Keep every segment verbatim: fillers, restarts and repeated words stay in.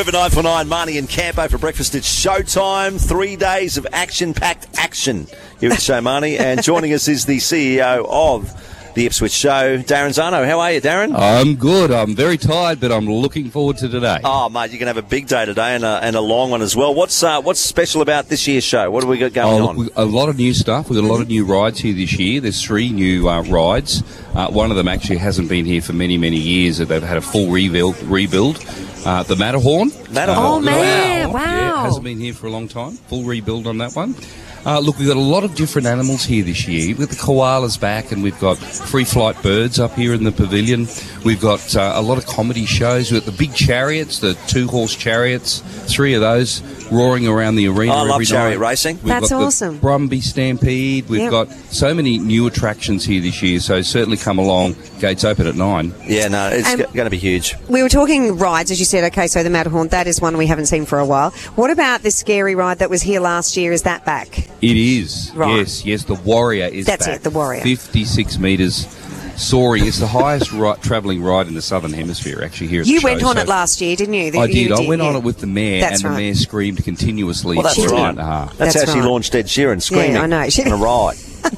Over nine for nine, Marnie and Campo for breakfast. It's showtime. Three days of action-packed action here at the show, Marnie. And joining us is the C E O of the Ipswich Show, Darren Zano. How are you, Darren? I'm good. I'm very tired, but I'm looking forward to today. Oh, mate, you're going to have a big day today and a, and a long one as well. What's uh, what's special about this year's show? What have we got going oh, on? Look, a lot of new stuff. We've got a lot of new rides here this year. There's three new uh, rides. Uh, one of them actually hasn't been here for many, many years. They've had a full rebuild. rebuild. Uh, the Matterhorn. Matterhorn. Oh, man. Wow. Yeah, hasn't been here for a long time. Full rebuild on that one. Uh, look, we've got a lot of different animals here this year. We've got the koalas back, and we've got free flight birds up here in the pavilion. We've got uh, a lot of comedy shows. We've got the big chariots, the two-horse chariots, three of those roaring around the arena I every love chariot night. racing. We've That's got awesome. The Brumby Stampede. We've Yep. got so many new attractions here this year, so certainly come along. Gates open at nine. Yeah, no, it's Um, g- going to be huge. We were talking rides, as you said. Okay, so the Matterhorn, that is one we haven't seen for a while. What about the scary ride that was here last year? Is that back? It is. Right. Yes, yes, the Warrior is That's back. it, the Warrior. fifty-six metres. Soaring. It's the highest ri- travelling ride in the Southern Hemisphere, actually, here at You the show. went on So it last year, didn't you? The- I you did. I went on yeah. it with the mayor, That's and the right. mayor screamed continuously Well, that's for a right. minute and a half. That's, That's how she right. launched Ed Sheeran, screaming. Yeah, I know. She- on a ride.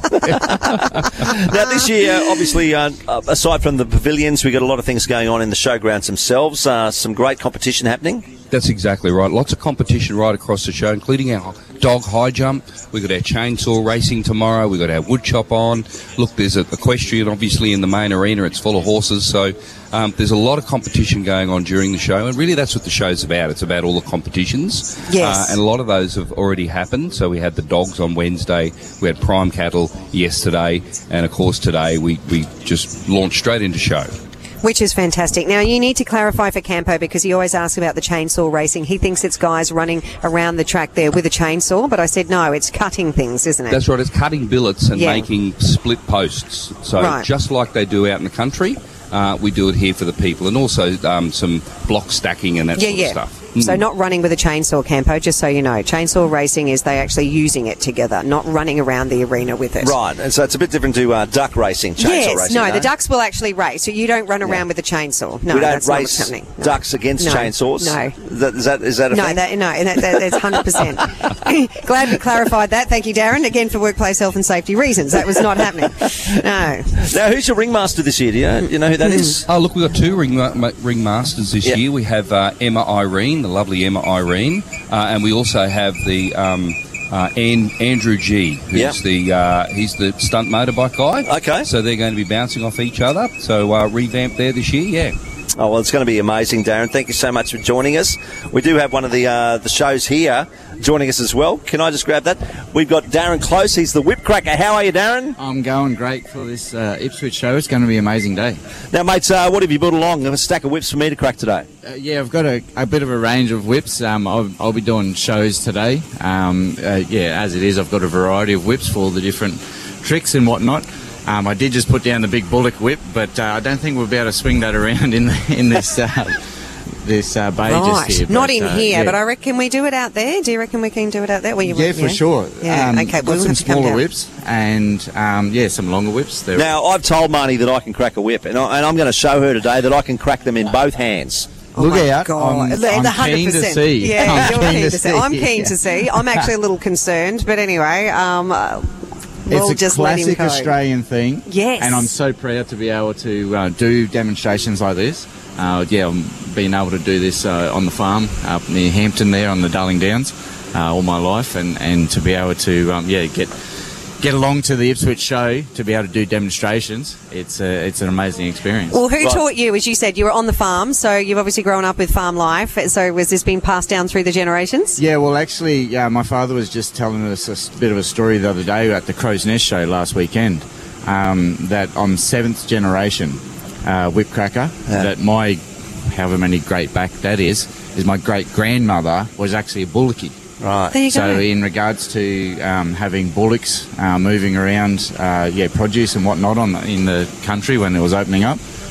Now, this year, obviously, uh, aside from the pavilions, we've got a lot of things going on in the showgrounds themselves. Uh, some great competition happening. That's exactly right. Lots of competition right across the show, including our dog high jump. We've got our chainsaw racing tomorrow. We've got our wood chop on. Look, there's an equestrian, obviously, in the main arena. It's full of horses. So um, there's a lot of competition going on during the show. And really, that's what the show's about. It's about all the competitions. Yes. Uh, and a lot of those have already happened. So we had the dogs on Wednesday. We had prime cattle yesterday. And, of course, today we, we just launched straight into show. Which is fantastic. Now, you need to clarify for Campo, because he always asks about the chainsaw racing. He thinks it's guys running around the track there with a chainsaw, but I said no, it's cutting things, isn't it? That's right. It's cutting billets and Yeah. making split posts. So Right. just like they do out in the country, uh, we do it here for the people, and also um, some block stacking and that Yeah, sort yeah. of stuff. So Mm. not running with a chainsaw, Campo, just so you know. Chainsaw racing is they actually using it together, not running around the arena with it. Right, and so it's a bit different to uh, duck racing, chainsaw Yes, racing. no, the ducks will actually race. So you don't run around with a chainsaw. No, we don't that's not race what's happening. No. ducks against No, chainsaws. no. Is that, is that, is that a No, thing? that, no, and that, that, that's one hundred percent. Glad we clarified that. Thank you, Darren. Again, for workplace health and safety reasons. That was not happening. No. Now, who's your ringmaster this year? Do you, you know who that is? Oh, look, we've got two ring, ma- ring masters this Yeah. year. We have uh, Emma Irene, the lovely Emma Irene, uh, and we also have the um, uh, An- Andrew G, who's Yeah. the uh, he's the stunt motorbike guy. Okay. So they're going to be bouncing off each other. So uh, revamped there this year, yeah. Oh, well, it's going to be amazing, Darren. Thank you so much for joining us. We do have one of the uh, the shows here joining us as well. Can I just grab that? We've got Darren Close. He's the whip cracker. How are you, Darren? I'm going great for this uh, Ipswich show. It's going to be an amazing day. Now, mates, uh, what have you brought along? A stack of whips for me to crack today. Uh, yeah, I've got a, a bit of a range of whips. Um, I'll, I'll be doing shows today. Um, uh, yeah, as it is, I've got a variety of whips for all the different tricks and whatnot. Um, I did just put down the big bullock whip, but uh, I don't think we'll be able to swing that around in the, in this uh, this uh, bay Right. just here. Not but, in uh, here, yeah. but I reckon we do it out there. Do you reckon we can do it out there? Well, you Yeah, would, for sure. Yeah, Um, okay. got We'll some have to come smaller down. whips and um, yeah, some longer whips. They're Now, I've told Marnie that I can crack a whip, and, I, and I'm going to show her today that I can crack them in both hands. Oh Look my out. God. I'm- The- I'm the keen to one hundred percent. see. Yeah, I'm you're keen keen to to see. see. I'm keen Yeah. to see. I'm actually a little concerned, but anyway, um, uh, we'll It's a just let him classic go. Australian thing. Yes. And I'm so proud to be able to uh, do demonstrations like this. Uh, yeah, I'm being able to do this uh, on the farm up near Hampton there on the Darling Downs uh, all my life, and, and to be able to um, yeah get get along to the Ipswich show to be able to do demonstrations. It's a, it's an amazing experience. Well, who Right. taught you? As you said, you were on the farm, so you've obviously grown up with farm life. So was this being passed down through the generations? Yeah, well, actually, uh, my father was just telling us a s- bit of a story the other day at the Crow's Nest show last weekend, um, that I'm seventh generation uh, whip cracker, Yeah. that my, however many great back that is, is my great-grandmother was actually a bullocky. Right. There you So go. in regards to um, having bullocks uh, moving around, uh, yeah, produce and whatnot on the, in the country when it was opening up,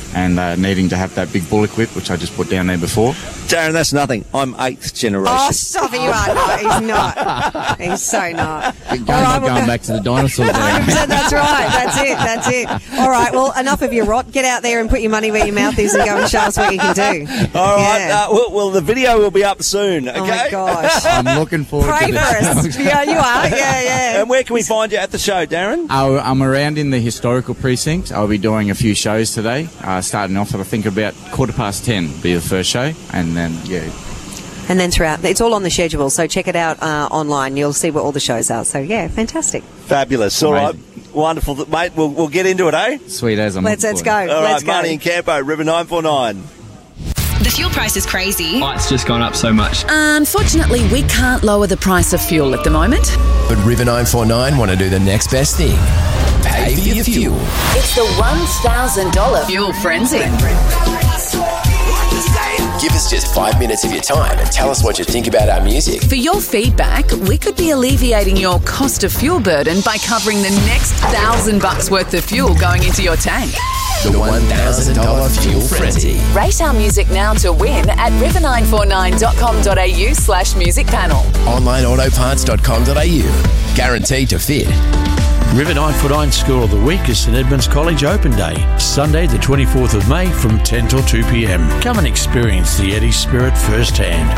and uh, needing to have that big bullet whip, which I just put down there before. Darren, that's nothing. I'm eighth generation. Oh, stop it, you are not. He's not. He's so not. Going, right, we'll going go- back to the dinosaurs. one hundred percent, that's right. That's it. That's it. All right, well, enough of your rot. Get out there and put your money where your mouth is and go and show us what you can do. All right. Yeah. Uh, well, well, the video will be up soon, okay? Oh, my gosh. I'm looking forward Pray to for this. us. Yeah, you are. Yeah, yeah. And where can we find you at the show, Darren? Uh, I'm around in the historical precinct. I'll be doing a few shows today, uh, starting off at I think about quarter past ten will be the first show, and then, yeah. And then throughout, it's all on the schedule, so check it out uh, online. You'll see what all the shows are. So, yeah, fantastic. Fabulous. All right. Wonderful. Mate, we'll, we'll get into it, eh? Sweet as I'm Let's, let's go. All let's right, go. Marnie and Campo, River nine four nine. The fuel price is crazy. Oh, it's just gone up so much. Unfortunately, we can't lower the price of fuel at the moment. But River nine four nine want to do the next best thing. Pay for your fuel. It's the one thousand dollars Fuel Frenzy. Give us just five minutes of your time and tell us what you think about our music. For your feedback, we could be alleviating your cost of fuel burden by covering the next thousand bucks worth of fuel going into your tank. The one thousand dollars Fuel Frenzy. Rate our music now to win at river nine four nine dot com dot a u slash music panel. online auto parts dot com dot a u. Guaranteed to fit. River nine four nine School of the Week is St Edmunds College Open Day, Sunday the twenty-fourth of May from ten till two p.m. Come and experience the Eddie spirit firsthand.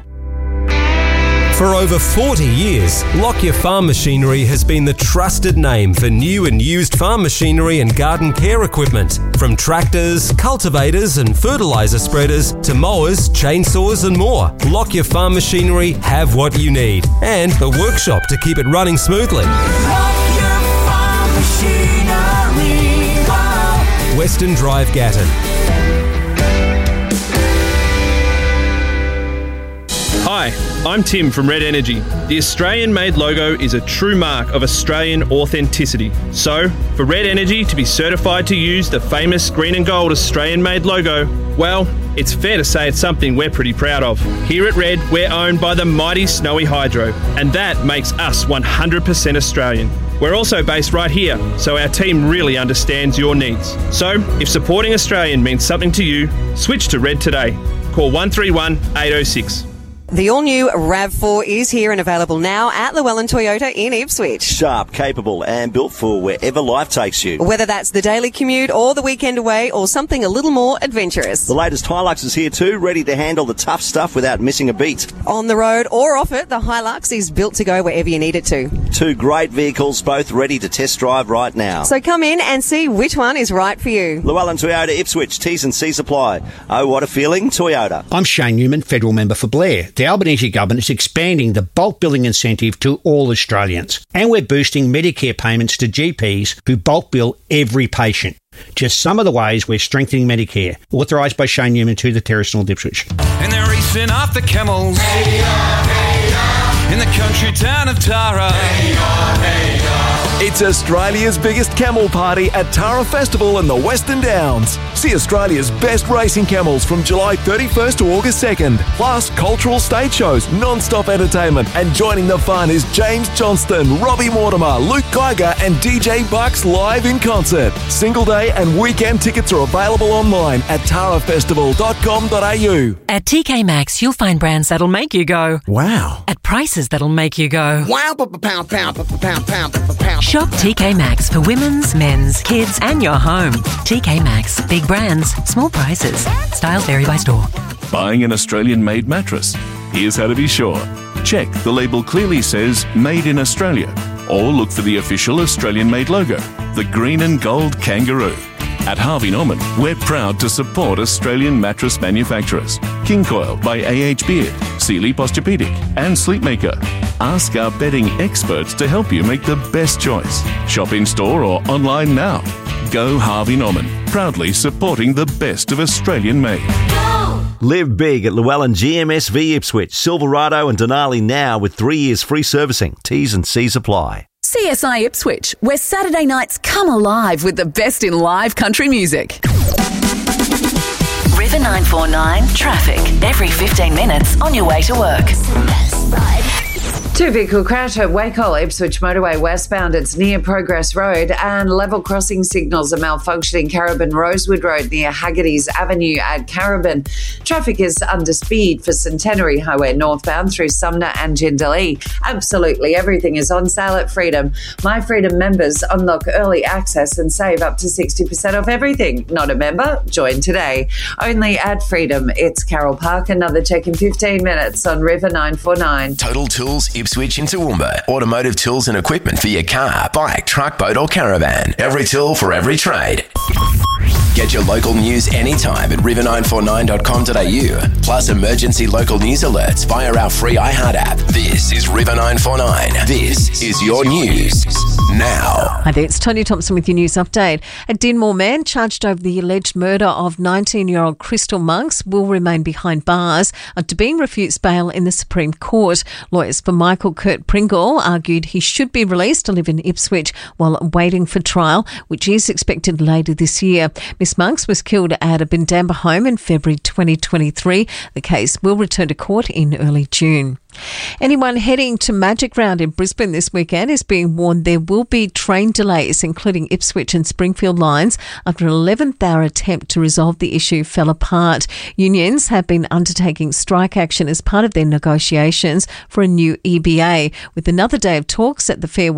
For over forty years, Lockyer Farm Machinery has been the trusted name for new and used farm machinery and garden care equipment. From tractors, cultivators and fertiliser spreaders to mowers, chainsaws and more, Lockyer Farm Machinery have what you need and a workshop to keep it running smoothly. Lockyer Farm Machinery. Wow. Western Drive, Gatton. Hi, I'm Tim from Red Energy. The Australian-made logo is a true mark of Australian authenticity. So, for Red Energy to be certified to use the famous green and gold Australian-made logo, well, it's fair to say it's something we're pretty proud of. Here at Red, we're owned by the mighty Snowy Hydro, and that makes us one hundred percent Australian. We're also based right here, so our team really understands your needs. So, if supporting Australian means something to you, switch to Red today. Call one three one, eight oh six. The all-new RAV four is here and available now at Llewellyn Toyota in Ipswich. Sharp, capable and built for wherever life takes you. Whether that's the daily commute or the weekend away or something a little more adventurous. The latest Hilux is here too, ready to handle the tough stuff without missing a beat. On the road or off it, the Hilux is built to go wherever you need it to. Two great vehicles, both ready to test drive right now. So come in and see which one is right for you. Llewellyn Toyota Ipswich, T's and C's apply. Oh, what a feeling, Toyota. I'm Shane Newman, Federal Member for Blair. The Albanese Government is expanding the bulk billing incentive to all Australians. And we're boosting Medicare payments to G Ps who bulk bill every patient. Just some of the ways we're strengthening Medicare. Authorised by Shane Newman to the Terrace North Ipswich. And they're racing off the camels. Hey, oh, hey, oh. In the country town of Tara. Hey, oh, hey, oh. It's Australia's biggest camel party at Tara Festival in the Western Downs. See Australia's best racing camels from July thirty-first to August second. Plus cultural stage shows, non-stop entertainment, and joining the fun is James Johnston, Robbie Mortimer, Luke Geiger and D J Bucks live in concert. Single day and weekend tickets are available online at tara festival dot com dot a u. At T K Maxx, you'll find brands that'll make you go, wow. At prices that'll make you go, wow. Pound, pound, pound, pound, pound, pound. Shop T K Maxx for women's, men's, kids and your home. T K Maxx. Big brands, small prices. Styles vary by store. Buying an Australian-made mattress? Here's how to be sure. Check the label clearly says Made in Australia, or look for the official Australian-made logo, the green and gold kangaroo. At Harvey Norman, we're proud to support Australian mattress manufacturers. King Coil by A H Beard, Sealy Posturepedic and Sleepmaker. Ask our bedding experts to help you make the best choice. Shop in store or online now. Go Harvey Norman, proudly supporting the best of Australian made. Live big at Llewellyn G M S V Ipswich, Silverado and Denali now with three years free servicing. T's and C's apply. C S I Ipswich, where Saturday nights come alive with the best in live country music. River nine four nine traffic every fifteen minutes on your way to work. Two-vehicle crash at Wacol, Ipswich Motorway westbound. It's near Progress Road, and level crossing signals are malfunctioning Carabin Rosewood Road near Haggerty's Avenue at Carabin. Traffic is under speed for Centenary Highway northbound through Sumner and Jindalee. Absolutely everything is on sale at Freedom. My Freedom members unlock early access and save up to sixty percent off everything. Not a member? Join today. Only at Freedom. It's Carroll Park. Another check in fifteen minutes on River nine four nine. Total Tools Ipswich in Toowoomba. Automotive tools and equipment for your car, bike, truck, boat or caravan. Every tool for every trade. Get your local news anytime at river nine four nine dot com dot a u. Plus emergency local news alerts via our free iHeart app. This is River nine four nine. This is your news now. Hi there, it's Tony Thompson with your news update. A Dinmore man charged over the alleged murder of nineteen-year-old Crystal Monks will remain behind bars after being refused bail in the Supreme Court. Lawyers for Michael Kurt Pringle argued he should be released to live in Ipswich while waiting for trial, which is expected later this year. Miss Monks was killed at a Bindamba home in February twenty twenty-three. The case will return to court in early June. Anyone heading to Magic Round in Brisbane this weekend is being warned there will be train delays, including Ipswich and Springfield lines, after an eleventh hour attempt to resolve the issue fell apart. Unions have been undertaking strike action as part of their negotiations for a new E B A, with another day of talks at the Fair